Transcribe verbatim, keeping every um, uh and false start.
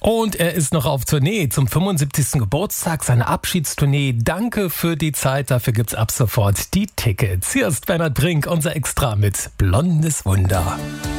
Und er ist noch auf Tournee zum fünfundsiebzigsten Geburtstag, seine Abschiedstournee. Danke für die Zeit, dafür gibt's ab sofort die Tickets. Hier ist Bernhard Brink, unser Extra mit Blondes Wunder.